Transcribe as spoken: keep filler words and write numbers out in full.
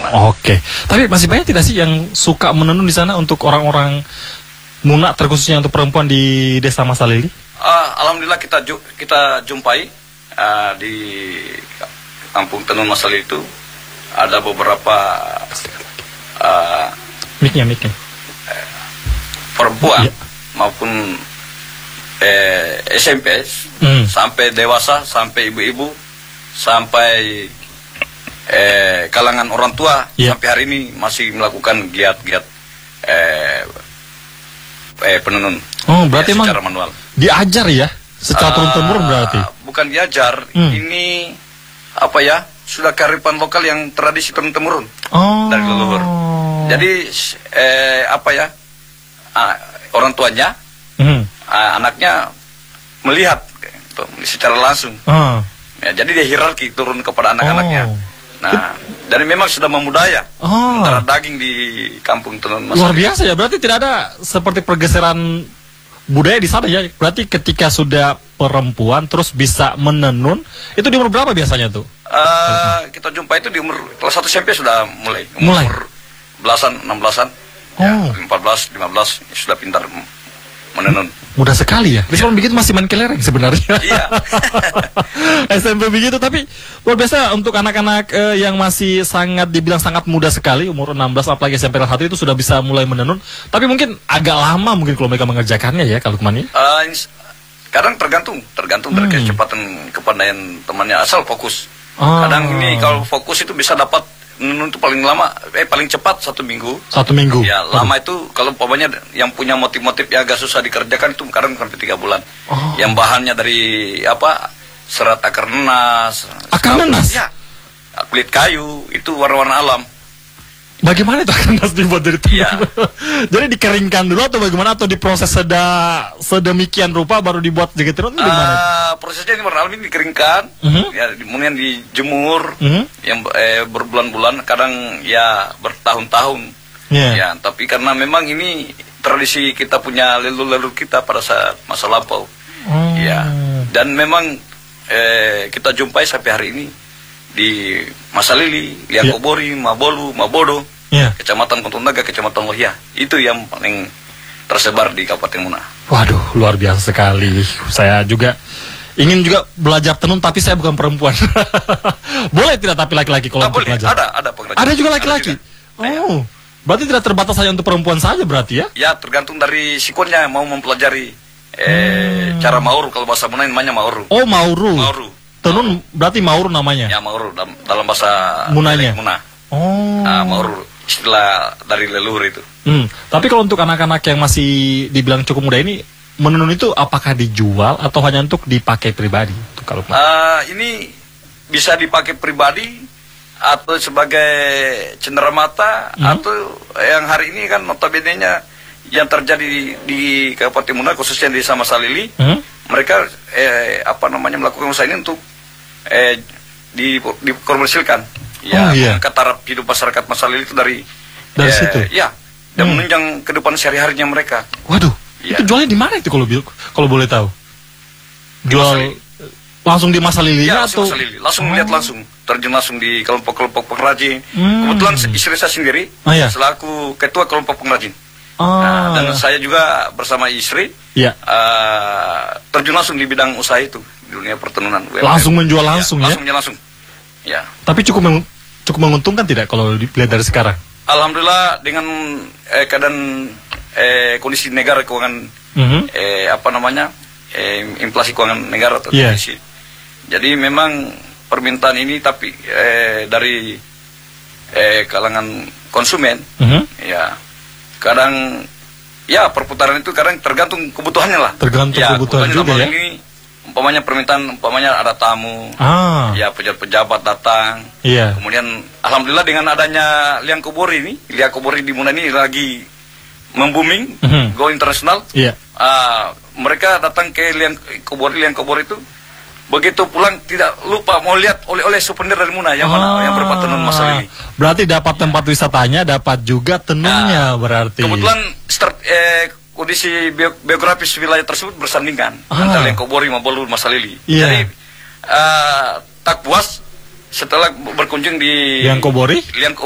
Oke, tapi masih banyak tidak sih yang suka menenun di sana untuk orang-orang Muna, terkhususnya untuk perempuan di Desa Masalili? Uh, Alhamdulillah kita ju kita jumpai uh, di kampung tenun Masalili itu ada beberapa uh, miknya miknya perempuan ya. maupun eh, S M P hmm. sampai dewasa, sampai ibu-ibu, sampai eh, kalangan orang tua ya. Sampai hari ini masih melakukan giat-giat eh, eh, penenun. Oh, berarti ya, emang secara manual. Diajar ya, secara turun-temurun uh, berarti. Bukan diajar, hmm. ini apa ya? Sudah kearifan lokal yang tradisi turun-temurun oh. dari leluhur. Jadi eh, apa ya? Uh, orang tuanya, hmm. uh, anaknya melihat gitu, secara langsung. Uh. Ya, jadi dia hierarki turun kepada anak-anaknya. Oh. Nah, dan memang sudah memudaya oh. antara daging di kampung tenun Masalili. Luar biasa ya, berarti tidak ada seperti pergeseran budaya di sana ya. Berarti ketika sudah perempuan terus bisa menenun, itu di umur berapa biasanya tuh? Uh, kita jumpa itu di umur kelas satu S M P sudah mulai. Umur mulai? belasan, enam belasan. Oh. Ya, empat belas, lima belas sudah pintar menenun. Mudah sekali ya. Bisa ya. Begitu masih main kelereng sebenarnya. Iya. S M P begitu, tapi luar biasa untuk anak-anak eh, yang masih sangat dibilang sangat muda sekali, umur enam belas apalagi S M P satu itu sudah bisa mulai menenun. Tapi mungkin agak lama mungkin kalau mereka mengerjakannya ya kalau kemana? Uh, kadang tergantung, tergantung hmm. dari kecepatan kepandaian temannya asal fokus. Oh. Kadang ini kalau fokus itu bisa dapat menenun itu paling lama, eh paling cepat satu minggu. Satu minggu. Ya, oh. lama itu kalau umpamanya yang punya motif-motif yang agak susah dikerjakan itu kadang sampai tiga bulan. Oh. Yang bahannya dari apa? Serat akar nanas. Akar nanas? Ya. Kulit kayu, itu warna-warna alam. Bagaimana itu akar nanas dibuat dari tenun? Ya. Jadi dikeringkan dulu atau bagaimana, atau diproses seda sedemikian rupa baru dibuat jadi tenun? Uh, gimana? Prosesnya ini warna alam ini dikeringkan, uh -huh. ya kemudian dijemur, uh -huh. yang eh, berbulan-bulan, kadang ya bertahun-tahun. Yeah. Ya, tapi karena memang ini tradisi kita punya leluhur kita pada saat masa lampau. Oh. Ya, dan memang eh, kita jumpai sampai hari ini di Masalili, Liangkobori, yeah. Mabolu, Mabodo, yeah. Kecamatan Kontondaga, Kecamatan Lohia. Itu yang paling tersebar di Kabupaten Muna. Waduh, luar biasa sekali. Saya juga ingin juga belajar tenun, tapi saya bukan perempuan. Boleh tidak tapi laki-laki kalau untuk belajar? Ada, ada pengrajin. Ada juga laki-laki? Oh, berarti tidak terbatas hanya untuk perempuan saja berarti ya? Ya, tergantung dari sikonnya mau mempelajari eh, hmm. cara mauru. Kalau bahasa Muna namanya mauru. Oh, mauru. Mauru. Tenun berarti mauru namanya? Ya, mauru dalam, dalam bahasa Munanya. Muna. Oh. Nah, mauru istilah dari leluhur itu. Hmm. Tapi kalau untuk anak-anak yang masih dibilang cukup muda ini, menenun itu apakah dijual atau hanya untuk dipakai pribadi? Untuk kalau uh, ini bisa dipakai pribadi atau sebagai cenderamata, hmm. atau yang hari ini kan notabene-nya yang terjadi di, di Kabupaten Muna khususnya di Desa Masalili. Hmm. Mereka eh, apa namanya melakukan usaha ini untuk eh, di dikomersilkan, ya, oh, iya. mengangkat taraf hidup masyarakat Masalili itu dari dari eh, situ, ya, dan hmm. menunjang kehidupan sehari-harinya mereka. Waduh, ya. Itu jualnya di mana itu kalau kalau boleh tahu? Jual langsung di Masalili ya, atau Masalili. Langsung oh. lihat langsung, terjun langsung di kelompok-kelompok pengrajin. Hmm. Kebetulan istri saya sendiri oh, iya. selaku ketua kelompok pengrajin. Oh. Nah, dan saya juga bersama istri ya. uh, terjun langsung di bidang usaha itu, di dunia pertenunan. Langsung menjual langsung ya? Langsung ya? Langsung. Ya. Tapi cukup meng cukup menguntungkan tidak kalau dilihat dari sekarang? Alhamdulillah dengan eh, keadaan eh, kondisi negara keuangan, mm-hmm. eh, apa namanya, eh, inflasi keuangan negara atau yeah. kondisi. Jadi memang permintaan ini tapi eh, dari eh, kalangan konsumen, mm-hmm. ya. Kadang ya perputaran itu kadang tergantung kebutuhannya lah. Tergantung ya, kebutuhan juga ya. Ini umpamanya permintaan, umpamanya ada tamu, ah. ya pejabat-pejabat datang. Iya. Kemudian alhamdulillah dengan adanya Liangkobori ini, Liangkobori di Muna ini lagi membooming, mm-hmm. go internasional. Iya. Uh, mereka datang ke Liangkobori, Liangkobori itu begitu pulang tidak lupa mau lihat oleh-oleh souvenir dari Muna yang mana, ah, yang berupa tenun Masalili. Berarti dapat tempat ya. wisatanya, dapat juga tenunnya nah, berarti. Kebetulan start, eh, kondisi bio, biografis wilayah tersebut bersandingan ah. antara Liangkobori, Mabolu, Masalili. Yeah. Jadi uh, tak puas setelah berkunjung di Liangkobori, Liangkobori